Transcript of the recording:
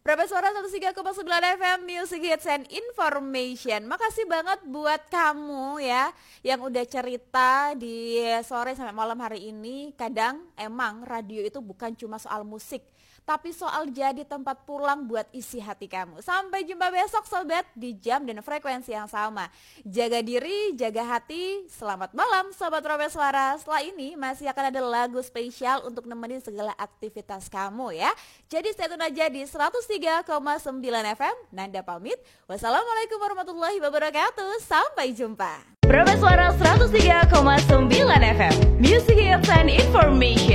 Prabe Suara 103,9 FM Music Hits and Information. Makasih banget buat kamu ya yang udah cerita di sore sampai malam hari ini. Kadang emang radio itu bukan cuma soal musik, tapi soal jadi tempat pulang buat isi hati kamu. Sampai jumpa besok sobat di jam dan frekuensi yang sama. Jaga diri, jaga hati. Selamat malam sobat Prabe Suara. Setelah ini masih akan ada lagu spesial untuk nemenin segala aktivitas kamu ya. Jadi stay tune aja di 103,9 FM. Nanda pamit. Wassalamualaikum warahmatullahi wabarakatuh. Sampai jumpa. Prabe Suara 103,9 FM Music Hits and Information.